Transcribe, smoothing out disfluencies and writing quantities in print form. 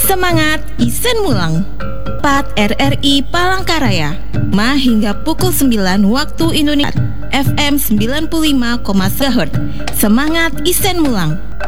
Semangat Isen Mulang. PAT RRI Palangkaraya. Hingga pukul 9 waktu Indonesia. FM 95,1 MHz. Semangat Isen Mulang.